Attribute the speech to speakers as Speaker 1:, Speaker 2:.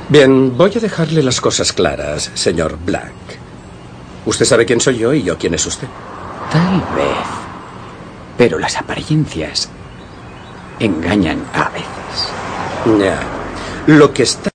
Speaker 1: Bien, voy a dejarle las cosas claras, señor Black. Usted sabe quién soy yo y yo quién es usted.
Speaker 2: Tal vez. Pero las apariencias engañan a veces.
Speaker 1: Ya. Lo que está